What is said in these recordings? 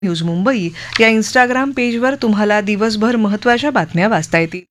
News Mumbai या Instagram पेजवर तुम्हाला दिवसभर महत्त्वाच्या बातम्या वाचता येतील.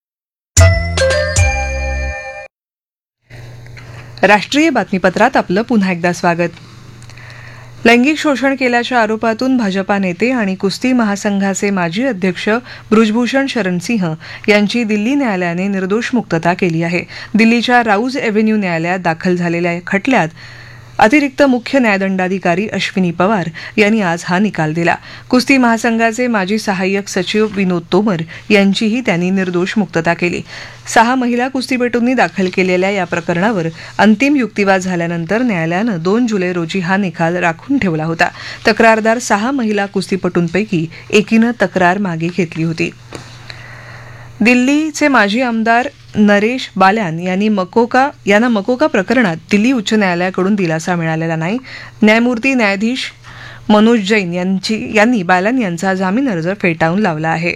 राष्ट्रीय बातमीपत्रात आपलं पुन्हा एकदा स्वागत. लैंगिक शोषण केल्याच्या आरोपातून भाजपा नेते आणि कुस्ती महासंघाचे माजी अध्यक्ष बृजभूषण शरण सिंह यांची दिल्ली न्यायालयाने निर्दोष मुक्तता केली आहे. दिल्लीच्या राऊज एव्हेन्यू न्यायालयात दाखल झालेल्या खटल्यात अतिरिक्त मुख्य न्यायदंडाधिकारी अश्विनी पवार यांनी आज हा निकाल दिला. कुस्ती महासंघाचे माजी सहाय्यक सचिव विनोद तोमर यांचीही त्यांनी निर्दोष मुक्तता केली. 6 महिला कुस्तीपटूंनी दाखल केलेल्या या प्रकरणावर अंतिम युक्तिवाद झाल्यानंतर न्यायालयानं 2 जुलै रोजी हा निकाल राखून ठेवला होता. तक्रारदार 6 महिला कुस्तीपटूंपैकी एकीनं तक्रार मागे घेतली होती. दिल्लीचे माजी आमदार नरेश बाल्यान यांना मकोका प्रकरणात दिल्ली उच्च न्यायालयाकडून दिलासा मिळालेला नाही. न्यायधीश मनोज जैन यांनी बाल्यान यांचा जामीन अर्ज फेटाळून लावला आहे.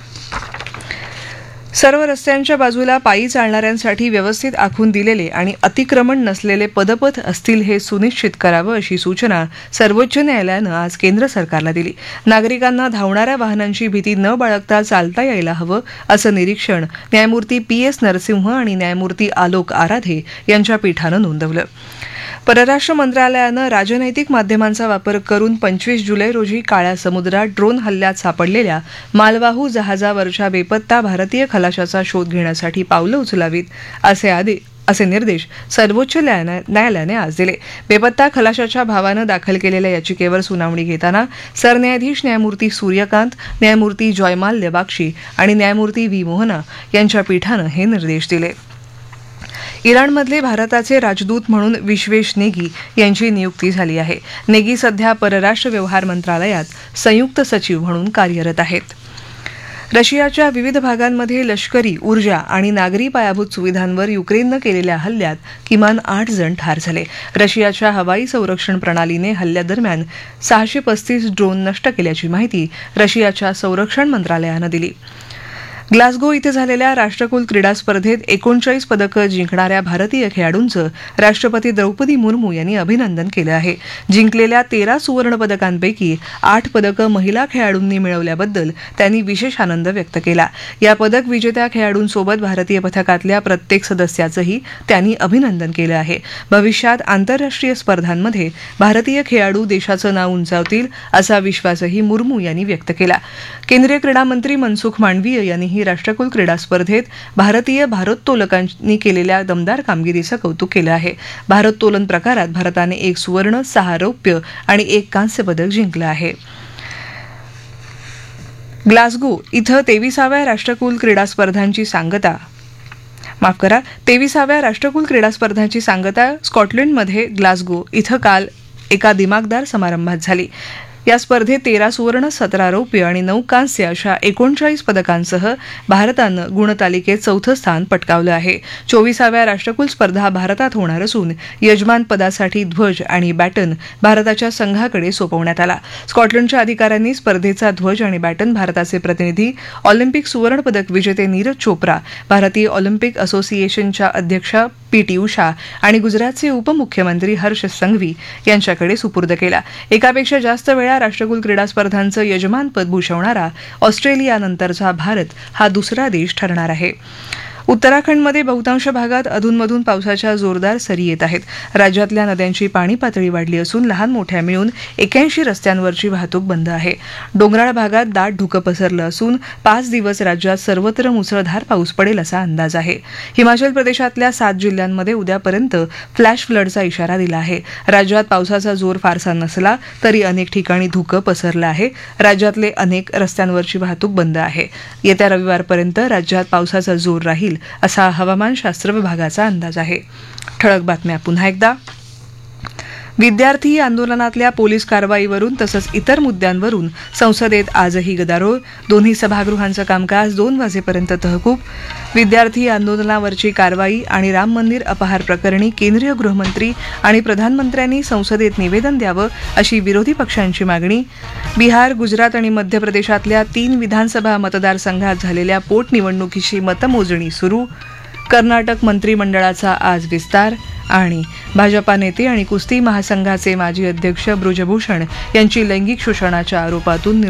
सर्व रस्त्यांच्या बाजूला पायी चालणाऱ्यांसाठी व्यवस्थित आखून दिलेले आणि अतिक्रमण नसलेले पदपथ असतील हे सुनिश्चित करावं अशी सूचना सर्वोच्च न्यायालयानं आज केंद्र सरकारला दिली. नागरिकांना धावणाऱ्या वाहनांची भीती न बाळगता चालता यायला हवं असं निरीक्षण न्यायमूर्ती PS नरसिंह आणि न्यायमूर्ती आलोक आराधे यांच्या पीठानं नोंदवलं. परराष्ट्र मंत्रालयानं राजनैतिक माध्यमांचा वापर करून 25 जुलै रोजी काळ्या समुद्रात ड्रोन हल्ल्यात सापडलेल्या मालवाहू जहाजावरच्या बेपत्ता भारतीय खलाशाचा शोध घेण्यासाठी पावलं उचलावीत असे निर्देश सर्वोच्च न्यायालयाने आज दिले. बेपत्ता खलाशाच्या भावानं दाखल केलेल्या याचिकेवर सुनावणी घेताना सरन्यायाधीश न्यायमूर्ती सूर्यकांत, न्यायमूर्ती जयमाल्य बाक्षी आणि न्यायमूर्ती V मोहना यांच्या पीठानं हे निर्देश दिले. इराणमधले भारताचे राजदूत म्हणून विश्वेश नेगी यांची नियुक्ती झाली आहे. नेगी सध्या परराष्ट्र व्यवहार मंत्रालयात संयुक्त सचिव म्हणून कार्यरत आहेत. रशियाच्या विविध भागांमध्ये लष्करी, ऊर्जा आणि नागरी पायाभूत सुविधांवर युक्रेननं केलेल्या हल्ल्यात किमान 8 जण ठार झाले. रशियाच्या हवाई संरक्षण प्रणालीने हल्ल्यादरम्यान 635 ड्रोन नष्ट केल्याची माहिती रशियाच्या संरक्षण मंत्रालयानं दिली. ग्लासगो इथे झालेल्या राष्ट्रकुल क्रीडा स्पर्धेत 39 पदकं जिंकणाऱ्या भारतीय खेळाडूंचं राष्ट्रपती द्रौपदी मुर्मू यांनी अभिनंदन केलं आहे. जिंकलेल्या 13 सुवर्ण पदकांपैकी 8 पदकं महिला खेळाडूंनी मिळवल्याबद्दल त्यांनी विशेष आनंद व्यक्त केला. या पदक विजेत्या खेळाडूंसोबत भारतीय पथकातल्या प्रत्येक सदस्याचंही त्यांनी अभिनंदन केलं आहे. भविष्यात आंतरराष्ट्रीय स्पर्धांमध्ये भारतीय खेळाडू देशाचं नाव उंचावतील असा विश्वासही मुर्मू यांनी व्यक्त केला. केंद्रीय क्रीडा मंत्री मनसुख मांडवीय यांनीही राष्ट्रकुल क्रीडा स्पर्धेत भारतीय भारोत्तोलकांनी केलेल्या दमदार कामगिरीचं कौतुक केलं आहे. भारोत्तोलन प्रकारात भारताने 1 सुवर्ण, 6 रौप्य आणि 1 कांस्य पदक जिंकलं आहे. ग्लासगो इथं 23व्या राष्ट्रकुल क्रीडा स्पर्धांची सांगता स्कॉटलंडमध्ये ग्लासगो इथं काल एका दिमागदार समारंभात झाली. या स्पर्धेत 13 सुवर्ण, 17 रौप्य आणि 9 कांस्य अशा 39 पदकांसह भारतानं गुणतालिकेत 4थं स्थान पटकावलं आहे. 24व्या राष्ट्रकुल स्पर्धा भारतात होणार असून यजमान पदासाठी ध्वज आणि बॅटन भारताच्या संघाकडे सोपवण्यात आला. स्कॉटलंडच्या अधिकाऱ्यांनी स्पर्धेचा ध्वज आणि बॅटन भारताचे प्रतिनिधी, ऑलिम्पिक सुवर्णपदक विजेते नीरज चोप्रा, भारतीय ऑलिम्पिक असोसिएशनच्या अध्यक्षा PT उषा आणि गुजरातचे उपमुख्यमंत्री हर्ष संघवी यांच्याकडे सुपूर्द केला. एकापेक्षा जास्त वेळा राष्ट्रकुल क्रीडा स्पर्धांचं यजमानपद भूषवणारा ऑस्ट्रेलियानंतरचा भारत हा दुसरा देश ठरणार आहे. उत्तराखंडमध्ये बहुतांश भागात अधूनमधून पावसाच्या जोरदार सरी येत आहेत. राज्यातल्या नद्यांची पाणी पातळी वाढली असून लहान मोठ्या मिळून 81 रस्त्यांवरची वाहतूक बंद आहे. डोंगराळ भागात दाट धुकं पसरलं असून 5 दिवस राज्यात सर्वत्र मुसळधार पाऊस पडेल असा अंदाज आहे. हिमाचल प्रदेशातल्या 7 जिल्ह्यांमध्ये उद्यापर्यंत फ्लॅश फ्लडचा इशारा दिला आहे. राज्यात पावसाचा जोर फारसा नसला तरी अनेक ठिकाणी धुकं पसरलं आहे. राज्यातले अनेक रस्त्यांवरची वाहतूक बंद आहे. येत्या रविवारपर्यंत राज्यात पावसाचा जोर राहील असा हवामानशास्त्र विभागाचा अंदाज आहे. ठळक बातम्या पुन्हा एकदा. विद्यार्थी आंदोलनातल्या पोलीस कारवाईवरून तसंच इतर मुद्द्यांवरून संसदेत आजही गदारोळ. दोन्ही सभागृहांचं कामकाज 2 वाजेपर्यंत तहकूब. विद्यार्थी आंदोलनावरची कारवाई आणि राम मंदिर अपहार प्रकरणी केंद्रीय गृहमंत्री आणि प्रधानमंत्र्यांनी संसदेत निवेदन द्यावं अशी विरोधी पक्षांची मागणी. बिहार, गुजरात आणि मध्य प्रदेशातल्या 3 विधानसभा मतदारसंघात झालेल्या पोटनिवडणुकीची मतमोजणी सुरू. कर्नाटक मंत्रिमंडळाचा आज विस्तार आणि भाजपा नेते आणि कुस्ती महासंघाचे माजी अध्यक्ष ब्रुजभूषण यांची लैंगिक शोषणाच्या आरोपातून